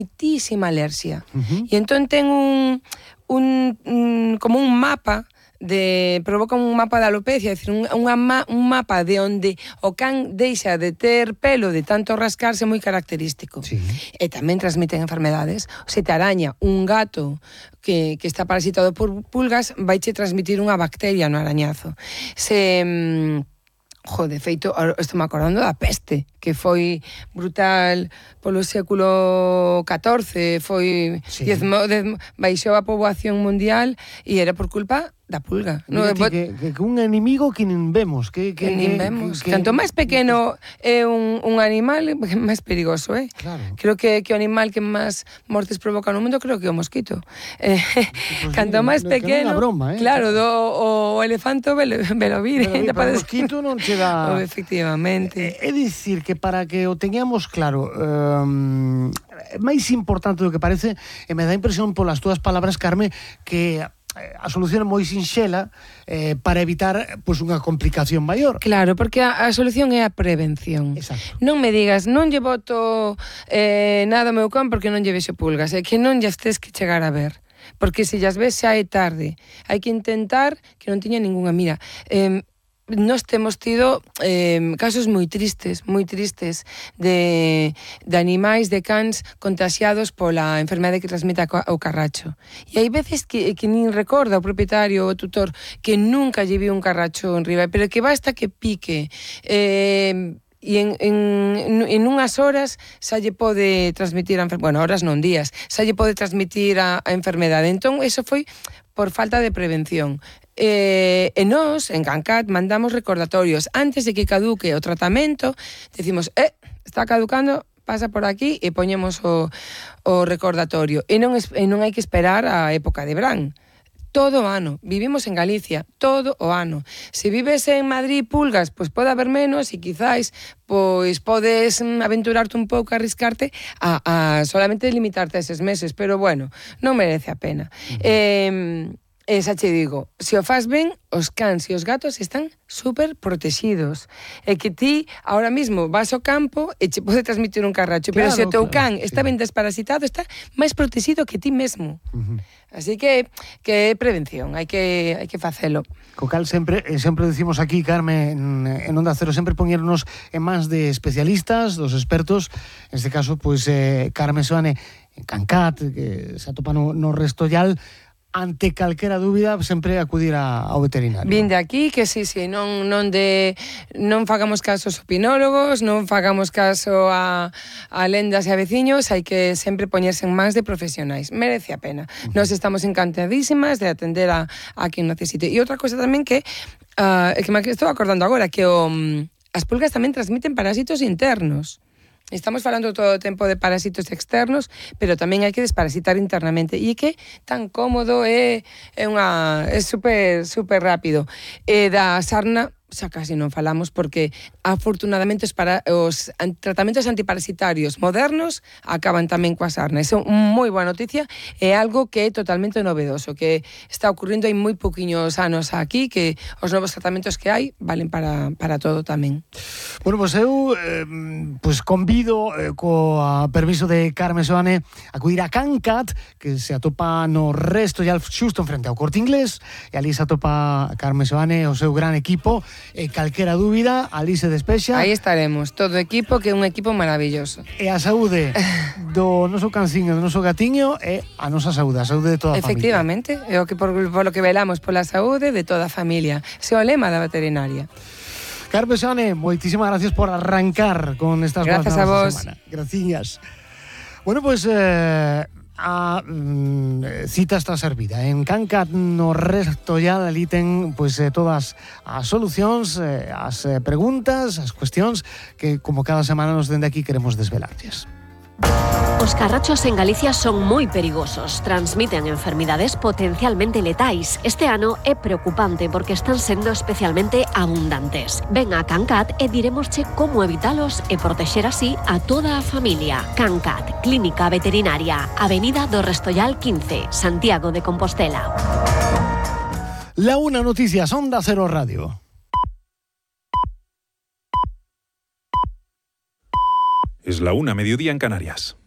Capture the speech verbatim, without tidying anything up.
moitísima alerxia. Uh-huh. E entón ten un, un, un como un mapa de provoca un mapa de alopecia, é dicir, un, un, un mapa de onde o can deixa de ter pelo de tanto rascarse moi característico. Sí. E tamén transmiten enfermedades. Se te araña un gato que, que está parasitado por pulgas, vaiche transmitir unha bacteria no arañazo. Se... Mm, Jo, de feito, estou me acordando da peste, que foi brutal polo século catorce, foi sí. diezmo, diezmo, baixou a poboación mundial e era por culpa da pulga. No, ti, bot... que, que, que un enemigo que nin vemos. Que, que, que nin vemos. Que, Canto máis pequeno é un, un animal, máis perigoso, eh? Claro. Creo que, que o animal que máis mortes provoca no mundo, creo que é o mosquito. Eh, pues canto máis pequeno... Broma, eh? Claro, do, o, o elefante velo, velo vir. Pero o mosquito non che dá... Oh, efectivamente. É, é dicir que para que o teñamos claro, um, máis importante do que parece, e me dá impresión polas túas palabras, Carme, que a solución é moi sinxela eh, para evitar pois, unha complicación maior. Claro, porque a, a solución é a prevención. Exacto. Non me digas, non lle boto eh, nada ao meu can porque non lle vexo pulgas, é que non llas tes que chegar a ver. Porque se llas ves xa é tarde. Hai que intentar que non tiña ningunha. Mira, eh, nós temos tido eh, casos moi tristes, moi tristes de, de animais, de cans contaxiados pola enfermedade que transmite o carracho. E hai veces que, que nin recorda o propietario ou o tutor que nunca lle viu un carracho en riba, pero que basta que pique eh, e en, en, en unhas horas xa lle pode transmitir a enfermedade, bueno, horas non días, xa lle pode transmitir a, a enfermedade. Entón, eso foi por falta de prevención. Eh, e nós, en CanCat, mandamos recordatorios antes de que caduque o tratamento, decimos, eh, está caducando, pasa por aquí e poñemos o, o recordatorio. E non, e non hai que esperar a época de verán. Todo o ano. Vivimos en Galicia, todo o ano. Se vives en Madrid, pulgas, pois pode haber menos e quizáis pois podes aventurarte un pouco, arriscarte a, a solamente limitarte a eses meses, pero bueno, non merece a pena. Uh-huh. Eh, E xa che digo, se o faz ben, os cans e os gatos están super protegidos. E que ti, ahora mismo, vas ao campo e che pode transmitir un carracho, pero claro, se o teu claro, can sí. está ben desparasitado, está máis protegido que ti mesmo. Uh-huh. Así que, que é prevención, hai que, hai que facelo. Co cal sempre, sempre decimos aquí, Carme, en, en Onda Cero, sempre poñernos en mans de especialistas, dos expertos, en este caso, pois, eh, Carme Soane, en CanCat, que se atopa no, no Restollal. Ante calquera dúbida, sempre acudir a, ao veterinario. Vinde aquí, que sí, sí, non, non, de, non fagamos caso aos opinólogos, non fagamos caso a, a lendas e a veciños, hai que sempre poñerse en mans de profesionais. Merece a pena. Uh-huh. Nos estamos encantadísimas de atender a, a quen necesite. E outra cosa tamén que, uh, que me estou acordando agora, que o, as pulgas tamén transmiten parásitos internos. Estamos falando todo o tempo de parásitos externos, pero tamén hai que desparasitar internamente. E que tan cómodo é, é unha é super super rápido. E da sarna xa casi non falamos porque afortunadamente os, para, os tratamentos antiparasitarios modernos acaban tamén coa sarna. Iso é unha moi boa noticia, é algo que é totalmente novedoso, que está ocurrindo hai moi pouquiños anos aquí, que os novos tratamentos que hai valen para, para todo tamén. Bueno, pois pues eu eh, pues convido eh, coa permiso de Carme Soane a acudir a CanCat, que se atopa no Restollal xusto en frente ao Corte Inglés, e ali se atopa Carme Soane o seu gran equipo. E calquera dúbida, ali se despexa. Aí estaremos, todo o equipo, que é un equipo maravilloso. E a saúde do noso canciño, do noso gatiño, é a nosa saúde, a saúde de toda a familia. Efectivamente, é o que por, por lo que velamos pola saúde de toda a familia. Ese é o lema da veterinaria. Carme Soane, moitísimas gracias por arrancar con estas gracias a vos. Semana. Graciñas. Bueno, pois... Pues, eh, a mm, cita está servida. En CanCat no Restollal ali ten pois, eh, todas as solucións, eh, as eh, preguntas, as cuestións que como cada semana nos dende aquí queremos desvelarlles. Os carrachos en Galicia son moi perigosos, transmiten enfermidades potencialmente letais. Este ano é preocupante porque están sendo especialmente abundantes. Ven a CanCat e diremosche como evitalos e protexer así a toda a familia. CanCat, Clínica Veterinaria, Avenida do Restollal quince, Santiago de Compostela. La Una Noticias, Onda Cero Radio. Es la una, mediodía en Canarias.